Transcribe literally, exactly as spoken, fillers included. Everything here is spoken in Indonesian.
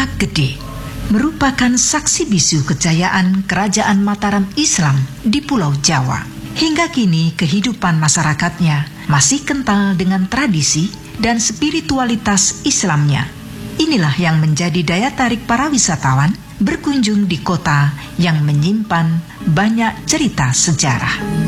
Kota Gede merupakan saksi bisu kejayaan Kerajaan Mataram Islam di Pulau Jawa. Hingga kini kehidupan masyarakatnya masih kental dengan tradisi dan spiritualitas Islamnya. Inilah yang menjadi daya tarik para wisatawan berkunjung di kota yang menyimpan banyak cerita sejarah.